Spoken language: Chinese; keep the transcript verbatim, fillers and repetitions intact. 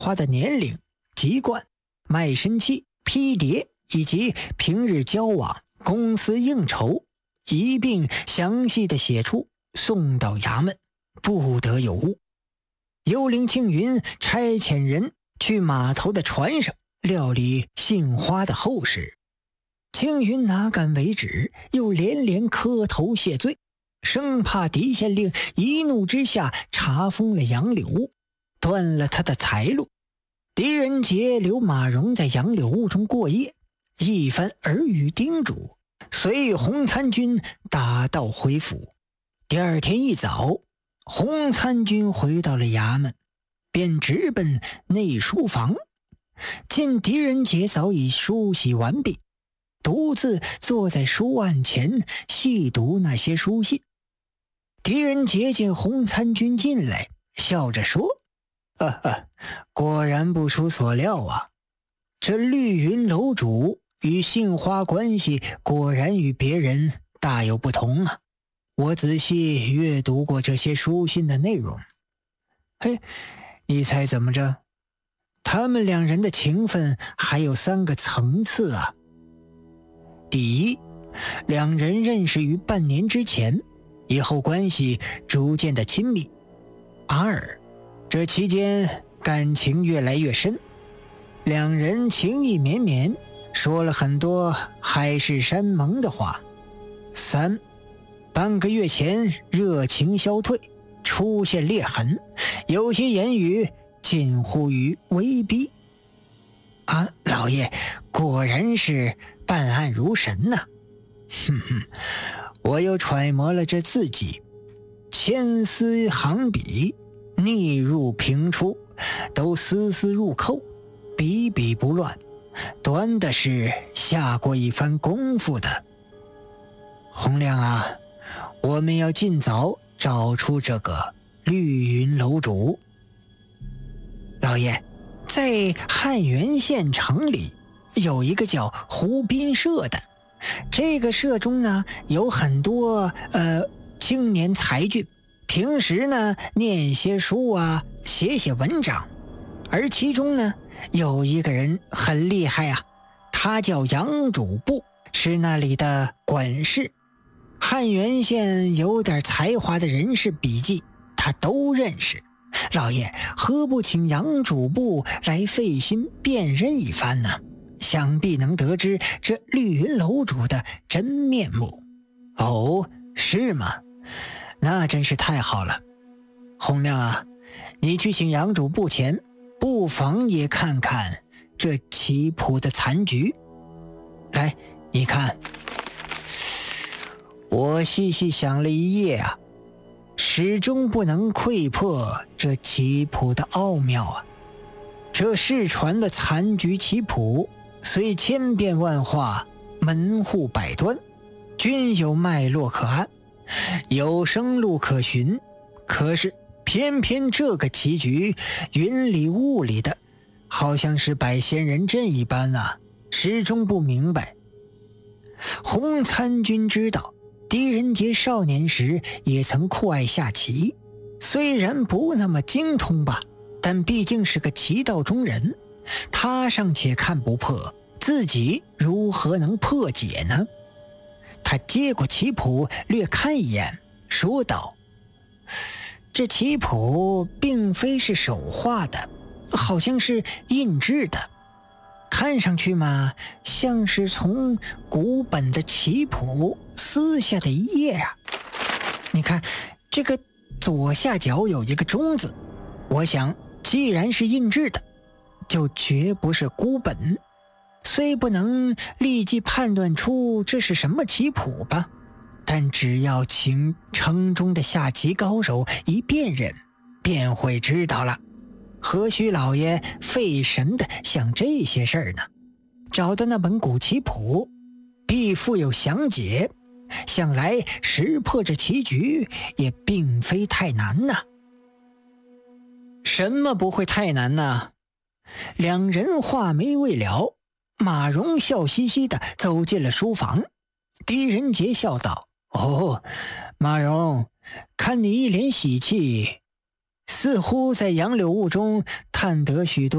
花的年龄、籍贯、卖身契、批牒以及平日交往、公司应酬一并详细的写出，送到衙门，不得有误。幽灵庆云差遣人去码头的船上料理杏花的后事。庆云哪敢为止，又连连磕头谢罪，生怕狄县令一怒之下查封了杨柳坞，断了他的财路。狄仁杰留马荣在杨柳坞中过夜，一番耳语叮嘱，随洪参军打道回府。第二天一早，洪参军回到了衙门，便直奔内书房，见狄仁杰早已梳洗完毕，独自坐在书案前细读那些书信。狄仁杰见洪参军进来，笑着说：啊啊，果然不出所料啊，这绿云楼主与杏花关系果然与别人大有不同啊。我仔细阅读过这些书信的内容。嘿，你猜怎么着？他们两人的情分还有三个层次啊。第一，两人认识于半年之前，以后关系逐渐的亲密。二，这期间感情越来越深，两人情意绵绵，说了很多海誓山盟的话。三，半个月前热情消退，出现裂痕，有些言语近乎于威逼。啊，老爷果然是办案如神呐、啊！哼哼，我又揣摩了这字迹，千丝行笔，逆入平出，都丝丝入扣，笔笔不乱，端的是下过一番功夫的。洪亮啊，我们要尽早找出这个绿云楼主。老爷，在汉源县城里有一个叫湖滨社的，这个社中呢有很多呃青年才俊，平时呢念些书啊，写写文章，而其中呢有一个人很厉害啊，他叫杨主簿，是那里的管事。汉源县有点才华的人士笔记他都认识，老爷何不请杨主簿来费心辨认一番呢？想必能得知这绿云楼主的真面目。哦，是吗？那真是太好了。洪亮啊，你去请杨主簿前，不妨也看看这棋谱的残局。来，你看，我细细想了一夜啊，始终不能窥破这棋谱的奥妙啊。这世传的残局棋谱虽千变万化，门户百端，均有脉络可按，有生路可循，可是偏偏这个棋局云里雾里的，好像是摆仙人阵一般啊，始终不明白。洪参军知道狄仁杰少年时也曾酷爱下棋，虽然不那么精通吧，但毕竟是个棋道中人，他尚且看不破，自己如何能破解呢？他接过棋谱略看一眼，说道：这棋谱并非是手画的，好像是印制的，看上去嘛，像是从古本的棋谱撕下的一页啊。你看这个左下角有一个中字，我想既然是印制的，就绝不是孤本，虽不能立即判断出这是什么棋谱吧，但只要请城中的下棋高手一辨认，便会知道了。何须老爷费神的想这些事儿呢？找到那本古棋谱，必附有详解，想来识破这棋局也并非太难呐。什么不会太难呢？两人话没未了，马荣笑嘻嘻地走进了书房。狄仁杰笑道：哦，马荣，看你一脸喜气，似乎在杨柳雾中探得许多